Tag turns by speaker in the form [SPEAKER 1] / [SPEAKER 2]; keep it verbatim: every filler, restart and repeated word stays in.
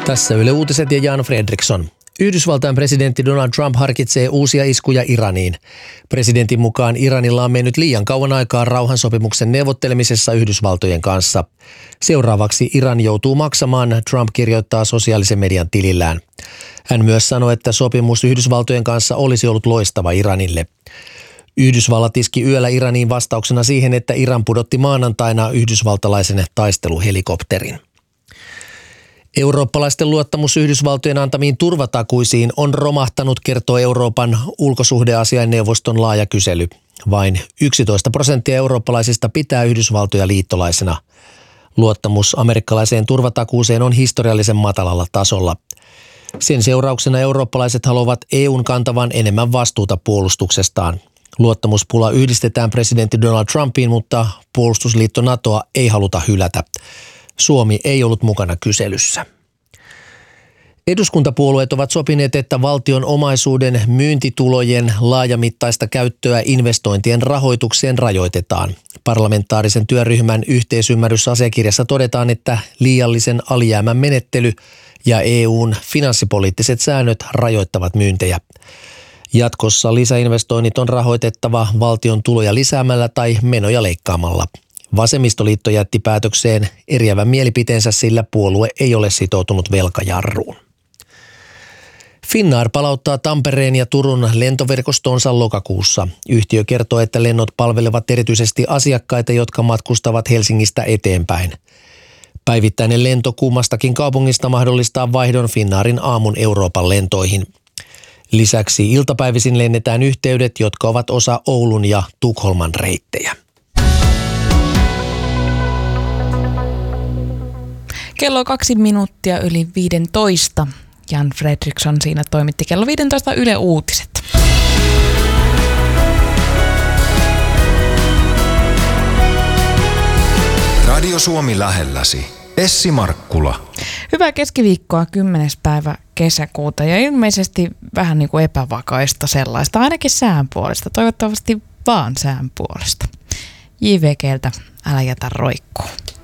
[SPEAKER 1] Tässä Yle Uutiset ja Jan Fredriksson. Yhdysvaltain presidentti Donald Trump harkitsee uusia iskuja Iraniin. Presidentin mukaan Iranilla on mennyt liian kauan aikaa rauhansopimuksen neuvottelemisessa Yhdysvaltojen kanssa. Seuraavaksi Iran joutuu maksamaan, Trump kirjoittaa sosiaalisen median tilillään. Hän myös sanoi, että sopimus Yhdysvaltojen kanssa olisi ollut loistava Iranille. Yhdysvallat iski yöllä Iraniin vastauksena siihen, että Iran pudotti maanantaina yhdysvaltalaisen taisteluhelikopterin. Eurooppalaisten luottamus Yhdysvaltojen antamiin turvatakuisiin on romahtanut, kertoo Euroopan ulkosuhdeasiainneuvoston laaja kysely. Vain yksitoista prosenttia eurooppalaisista pitää Yhdysvaltoja liittolaisena. Luottamus amerikkalaiseen turvatakuuseen on historiallisen matalalla tasolla. Sen seurauksena eurooppalaiset haluavat E U:n kantavan enemmän vastuuta puolustuksestaan. Luottamuspula yhdistetään presidentti Donald Trumpiin, mutta puolustusliitto NATOa ei haluta hylätä. Suomi ei ollut mukana kyselyssä. Eduskuntapuolueet ovat sopineet, että valtion omaisuuden myyntitulojen laajamittaista käyttöä investointien rahoitukseen rajoitetaan. Parlamentaarisen työryhmän yhteisymmärrysasiakirjassa todetaan, että liiallisen alijäämän menettely ja E U:n finanssipoliittiset säännöt rajoittavat myyntejä. Jatkossa lisäinvestoinnit on rahoitettava valtion tuloja lisäämällä tai menoja leikkaamalla. Vasemmistoliitto jätti päätökseen eriävän mielipiteensä, sillä puolue ei ole sitoutunut velkajarruun. Finnair palauttaa Tampereen ja Turun lentoverkostonsa lokakuussa. Yhtiö kertoo, että lennot palvelevat erityisesti asiakkaita, jotka matkustavat Helsingistä eteenpäin. Päivittäinen lento kummastakin kaupungista mahdollistaa vaihdon Finnairin aamun Euroopan lentoihin. Lisäksi iltapäivisin lennetään yhteydet, jotka ovat osa Oulun ja Tukholman reittejä.
[SPEAKER 2] Kello kaksi minuuttia yli viidentoista. Jan Fredriksson siinä toimitti kello viidentoista Yle Uutiset.
[SPEAKER 3] Radio Suomi lähelläsi. Essi Markkula.
[SPEAKER 2] Hyvää keskiviikkoa, kymmenes päivä kesäkuuta ja ilmeisesti vähän niin kuin epävakaista sellaista, ainakin sään puolesta, toivottavasti vaan sään puolesta. J V G:ltä älä jätä roikkuu.